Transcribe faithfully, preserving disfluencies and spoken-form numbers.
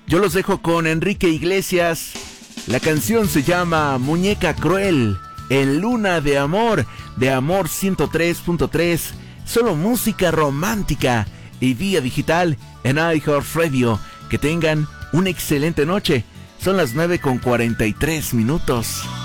Yo los dejo con Enrique Iglesias. La canción se llama Muñeca Cruel, en Luna de Amor, de Amor ciento tres punto tres. Solo música romántica y vía digital en iHeartRadio. Que tengan una excelente noche. Son las nueve con cuarenta y tres minutos.